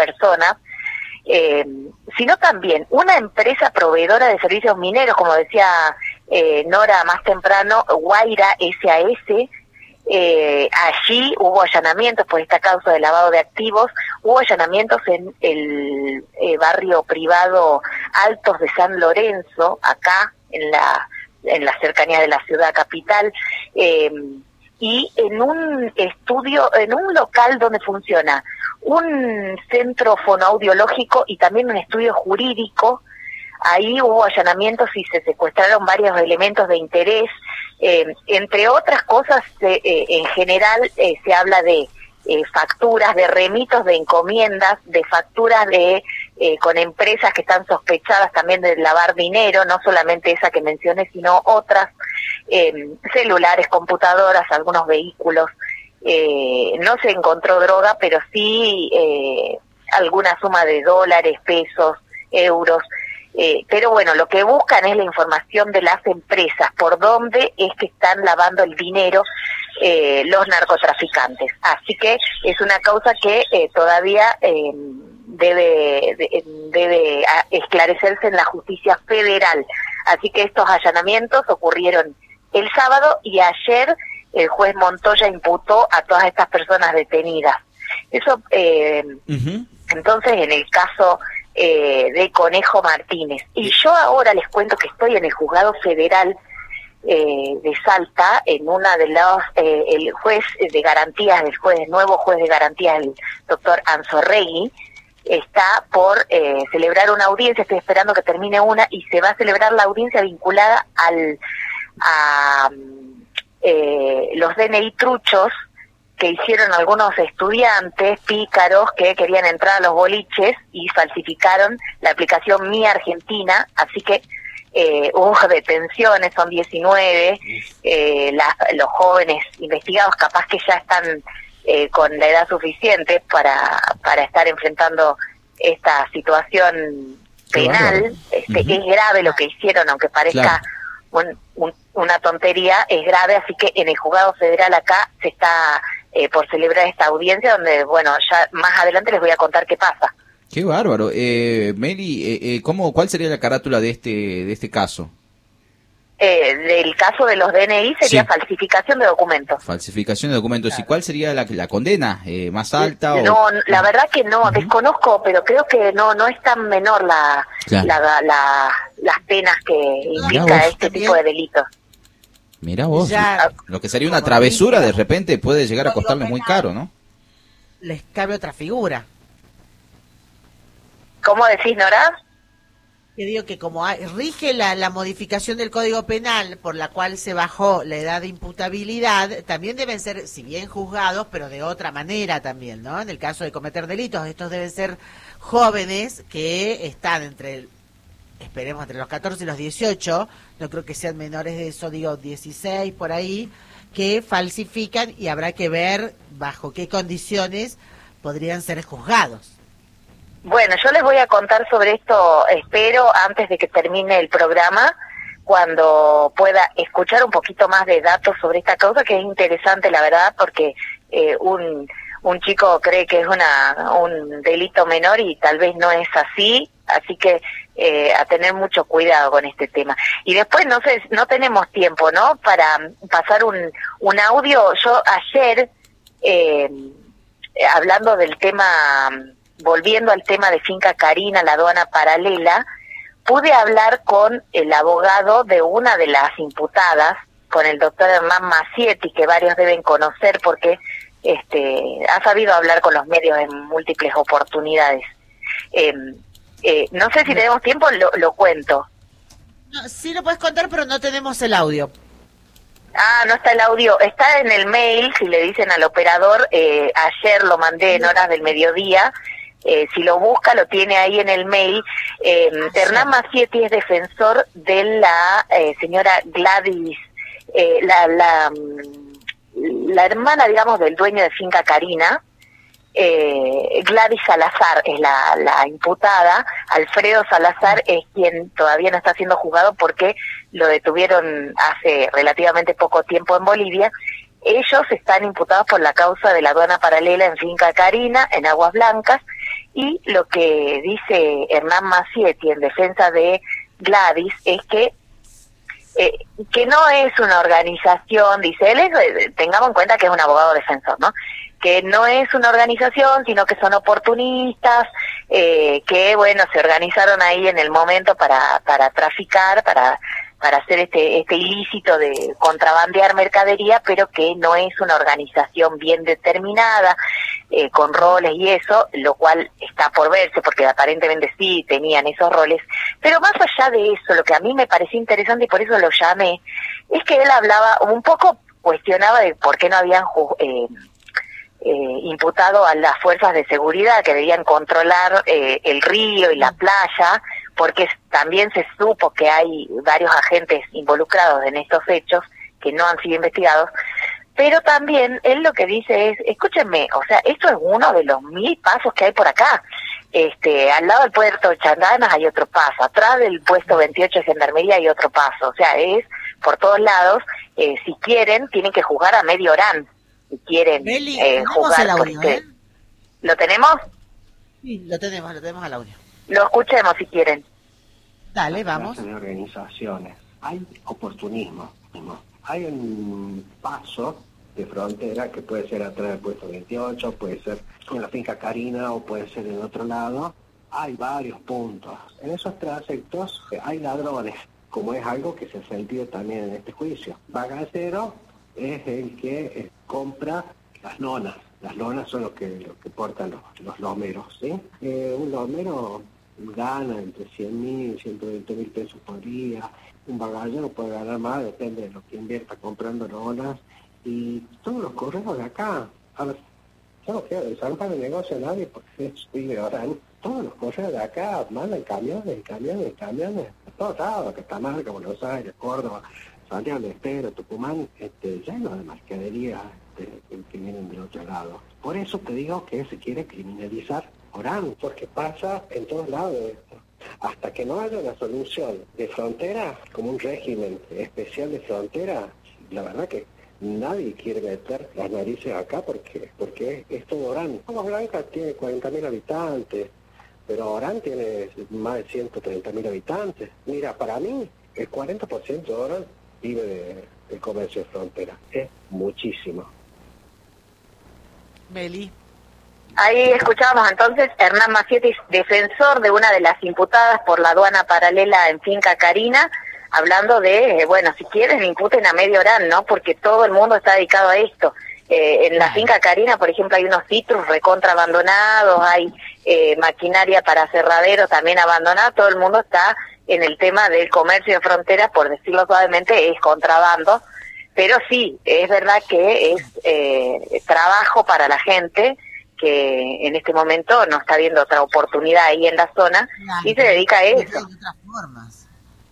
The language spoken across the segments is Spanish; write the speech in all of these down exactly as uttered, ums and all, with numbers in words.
personas, eh, sino también una empresa proveedora de servicios mineros, como decía eh, Nora más temprano, Guaira S A S. Eh, allí hubo allanamientos por esta causa de lavado de activos, hubo allanamientos en el eh, barrio privado Altos de San Lorenzo, acá en la en la cercanía de la ciudad capital, eh, y en un estudio, en un local donde funciona un centro fonoaudiológico y también un estudio jurídico. Ahí hubo allanamientos y se secuestraron varios elementos de interés. Eh, entre otras cosas, eh, eh, en general eh, se habla de eh, facturas, de remitos de encomiendas, de facturas de eh, con empresas que están sospechadas también de lavar dinero, no solamente esa que mencioné, sino otras, eh, celulares, computadoras, algunos vehículos. Eh, no se encontró droga, pero sí eh, alguna suma de dólares, pesos, euros. Eh, pero bueno, lo que buscan es la información de las empresas, por dónde es que están lavando el dinero eh, los narcotraficantes. Así que es una causa que eh, todavía eh, debe, de, debe esclarecerse en la justicia federal. Así que estos allanamientos ocurrieron el sábado y ayer el juez Montoya imputó a todas estas personas detenidas. Eso, eh, uh-huh. Entonces, en el caso Eh, de Conejo Martínez. Y yo ahora les cuento que estoy en el juzgado federal eh, de Salta, en una de los, eh, el juez de garantías, el juez, el nuevo juez de garantías, el doctor Anzorregui, está por eh, celebrar una audiencia, estoy esperando que termine una, y se va a celebrar la audiencia vinculada al a eh, los D N I truchos que hicieron algunos estudiantes pícaros que querían entrar a los boliches y falsificaron la aplicación Mi Argentina, así que eh, hubo detenciones, son diecinueve, eh, las, los jóvenes investigados capaz que ya están eh, con la edad suficiente para, para estar enfrentando esta situación penal. Este, uh-huh. Es grave lo que hicieron, aunque parezca claro. un, un, una tontería, es grave, así que en el juzgado federal acá se está Eh, por celebrar esta audiencia, donde, bueno, ya más adelante les voy a contar qué pasa. Qué bárbaro. Eh, Meli, eh, eh, ¿cómo, ¿cuál sería la carátula de este de este caso? Eh, del caso de los D N I sería sí. falsificación de documentos. Falsificación de documentos. Claro. ¿Y cuál sería la, la condena? Eh, ¿Más alta? No, o... la verdad que no, uh-huh. desconozco, pero creo que no no es tan menor la, claro. la, la, la las penas que implica este tipo de delitos. Mira vos, ya, lo que sería una travesura de repente puede llegar a costarles muy caro, ¿no? Les cabe otra figura. ¿Cómo decís, Nora? Que digo que como hay, rige la, la modificación del Código Penal por la cual se bajó la edad de imputabilidad, también deben ser, si bien juzgados, pero de otra manera también, ¿no? En el caso de cometer delitos, estos deben ser jóvenes que están entre el esperemos entre los catorce y los dieciocho, no creo que sean menores de eso, digo dieciséis por ahí, que falsifican y habrá que ver bajo qué condiciones podrían ser juzgados. Bueno, yo les voy a contar sobre esto, espero, antes de que termine el programa, cuando pueda escuchar un poquito más de datos sobre esta causa, que es interesante, la verdad, porque eh, un, un chico cree que es una un delito menor y tal vez no es así, así que eh, a tener mucho cuidado con este tema. Y después, no sé, no tenemos tiempo, ¿no?, para pasar un, un audio. Yo ayer, eh, hablando del tema, volviendo al tema de Finca Carina, la aduana paralela, pude hablar con el abogado de una de las imputadas, con el doctor Hernán Macietti, que varios deben conocer porque este ha sabido hablar con los medios en múltiples oportunidades. Eh, eh, no sé si tenemos tiempo, lo, lo cuento. No, sí lo puedes contar, pero no tenemos el audio. Ah, no está el audio, está en el mail, si le dicen al operador, eh, ayer lo mandé en horas del mediodía. Eh, si lo busca, lo tiene ahí en el mail. Eh, Hernán Macietti es defensor de la eh, señora Gladys, eh, la, la, la hermana, digamos, del dueño de Finca Carina. Eh, Gladys Salazar es la, la imputada. Alfredo Salazar es quien todavía no está siendo juzgado porque lo detuvieron hace relativamente poco tiempo en Bolivia. Ellos están imputados por la causa de la aduana paralela en Finca Carina, en Aguas Blancas, Y lo que dice Hernán Macietti en defensa de Gladys es que eh, que no es una organización, dice él, es, tengamos en cuenta que es un abogado defensor, ¿no? Que no es una organización, sino que son oportunistas, eh, que, bueno, se organizaron ahí en el momento para para traficar, para para hacer este este ilícito de contrabandear mercadería, pero que no es una organización bien determinada, eh, con roles y eso, lo cual está por verse, porque aparentemente sí tenían esos roles. Pero más allá de eso, lo que a mí me pareció interesante y por eso lo llamé, es que él hablaba un poco, cuestionaba de por qué no habían eh, eh, imputado a las fuerzas de seguridad que debían controlar eh, el río y la playa, porque también se supo que hay varios agentes involucrados en estos hechos que no han sido investigados, pero también él lo que dice es, escúchenme, o sea, esto es uno de los mil pasos que hay por acá. Este, al lado del puerto de Chandanas hay otro paso, atrás del puesto veintiocho de Gendarmería hay otro paso, o sea, es por todos lados. Eh, si quieren, tienen que jugar a medio Orán, si quieren Meli, eh, jugar el audio, por este... ¿eh? ¿Lo tenemos? Sí, lo tenemos, lo tenemos al audio. Lo escuchemos si quieren. Dale, vamos. De organizaciones. Hay oportunismo. Hay un paso de frontera que puede ser atrás del puesto veintiocho, puede ser en la finca Carina o puede ser en otro lado. Hay varios puntos. En esos trayectos hay ladrones, como es algo que se ha sentido también en este juicio. Bagacero es el que eh, compra las lonas. Las lonas son los que, los que portan los, los lomeros, ¿sí? Eh, un lomero gana entre cien mil, ciento veinte mil pesos por día. Un bagallero puede ganar más, depende de lo que invierta comprando lonas. Y todos los correos de acá, a ver, yo no quiero desampar el negocio a nadie porque es vive Orán. Todos los correos de acá mandan camiones, camiones, camiones, a todos lados, Catamarca, Buenos Aires, Córdoba, Santiago del Estero, Tucumán, este, lleno de mercadería este, que vienen del otro lado. Por eso te digo que se quiere criminalizar Orán, porque pasa en todos lados esto. Hasta que no haya una solución de frontera, como un régimen especial de frontera, la verdad que nadie quiere meter las narices acá porque porque es todo Orán. Aguas Blancas tiene cuarenta mil habitantes, pero Orán tiene más de ciento treinta mil habitantes. Mira, para mí, el cuarenta por ciento de Orán vive de, del comercio de frontera. Es muchísimo. Meli. Ahí escuchábamos entonces Hernán Macietti, defensor de una de las imputadas por la aduana paralela en Finca Carina, hablando de, eh, bueno, si quieren imputen a medio Orán, ¿no? Porque todo el mundo está dedicado a esto. Eh, en la Finca Carina, por ejemplo, hay unos citrus recontra abandonados, hay eh, maquinaria para aserraderos también abandonada, todo el mundo está en el tema del comercio de fronteras, por decirlo suavemente, es contrabando, pero sí, es verdad que es eh, trabajo para la gente que en este momento no está viendo otra oportunidad ahí en la zona, claro, y se dedica a eso. De otras formas.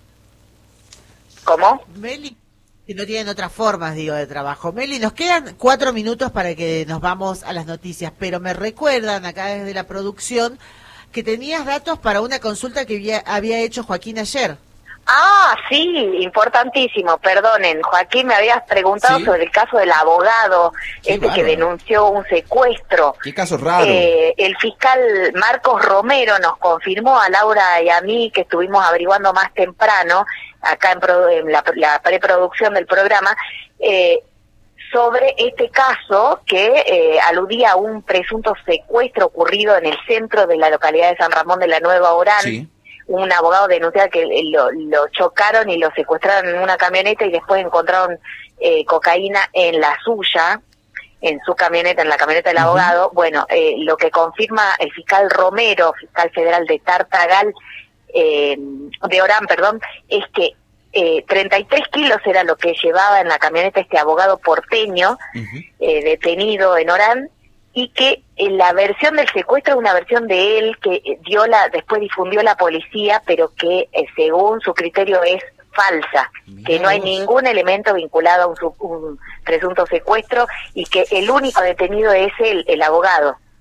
¿Cómo? Meli, que no tienen otras formas, digo, de trabajo. Meli, nos quedan cuatro minutos para que nos vamos a las noticias, pero me recuerdan acá desde la producción que tenías datos para una consulta que había, había hecho Joaquín ayer. Ah, sí, importantísimo, perdonen, Joaquín, me habías preguntado ¿Sí? sobre el caso del abogado Qué este bárbaro. que denunció un secuestro. Qué caso raro. Eh, el fiscal Marcos Romero nos confirmó a Laura y a mí, que estuvimos averiguando más temprano, acá en, pro, en la, la preproducción del programa, eh, sobre este caso que eh, aludía a un presunto secuestro ocurrido en el centro de la localidad de San Ramón de la Nueva Orán. Sí. Un abogado denunciaba que lo, lo chocaron y lo secuestraron en una camioneta y después encontraron eh, cocaína en la suya, en su camioneta, en la camioneta del uh-huh. abogado. Bueno, eh, lo que confirma el fiscal Romero, fiscal federal de Tartagal, eh, de Orán, perdón, es que eh, treinta y tres kilos era lo que llevaba en la camioneta este abogado porteño, uh-huh. eh, detenido en Orán, y que eh, la versión del secuestro es una versión de él que dio la después difundió la policía, pero que eh, según su criterio es falsa, Mirá que no hay vos. ningún elemento vinculado a un, un presunto secuestro y que el único detenido es el, el abogado.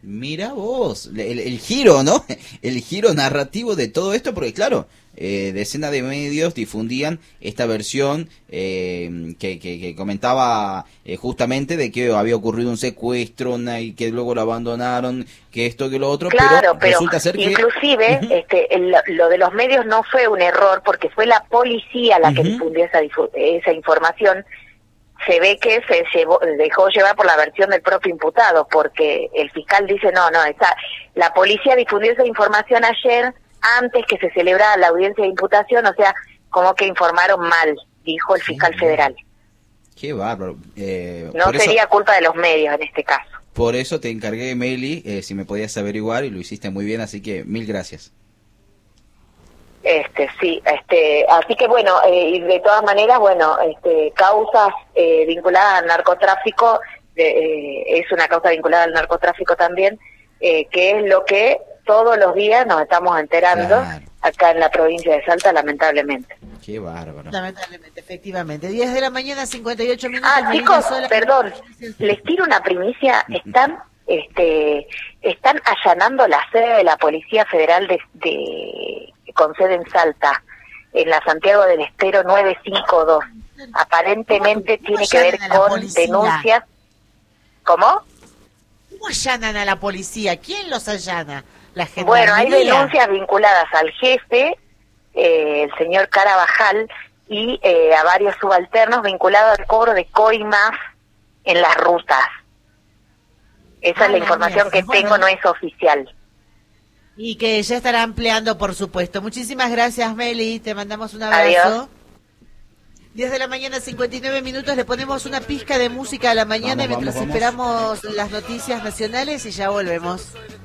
Mira vos, el, el giro, ¿no? El giro narrativo de todo esto, porque claro, eh, decenas de medios difundían esta versión eh, que, que, que comentaba eh, justamente de que había ocurrido un secuestro una, y que luego lo abandonaron, que esto, que lo otro, claro, pero, pero resulta ser que... inclusive uh-huh. este, el, lo de los medios no fue un error, porque fue la policía la uh-huh. que difundió esa, esa información. Se ve que se llevó, dejó llevar por la versión del propio imputado, porque el fiscal dice, no, no, esa, la policía difundió esa información ayer, antes que se celebrara la audiencia de imputación, o sea, como que informaron mal, dijo el fiscal sí, federal. Qué bárbaro. Eh, no sería eso, culpa de los medios en este caso. Por eso te encargué, Meli, eh, si me podías averiguar, y lo hiciste muy bien, así que mil gracias. Este, sí, este, así que bueno, eh, y de todas maneras, bueno, este, causas eh, vinculadas al narcotráfico, eh, es una causa vinculada al narcotráfico también, eh, que es lo que todos los días nos estamos enterando claro. acá en la provincia de Salta, lamentablemente. Qué bárbaro. Lamentablemente, efectivamente. diez de la mañana, cincuenta y ocho minutos. Ah, chicos, sola, perdón, les tiro una primicia, están... este están allanando la sede de la Policía Federal de, de con sede en Salta, en la Santiago del Estero nueve cinco dos. Aparentemente tiene que ver con denuncias. ¿Cómo? ¿Cómo allanan a la policía? ¿Quién los allana? La gente. Bueno, hay denuncias vinculadas al jefe, eh, el señor Carabajal, y eh, a varios subalternos vinculados al cobro de coimas en las rutas. Esa ah, es la información que bueno. tengo, no es oficial. Y que ya estará ampliando, por supuesto. Muchísimas gracias, Meli. Te mandamos un abrazo. Adiós. diez de la mañana, cincuenta y nueve minutos. Le ponemos una pizca de música a la mañana vamos, mientras vamos, vamos. esperamos las noticias nacionales y ya volvemos.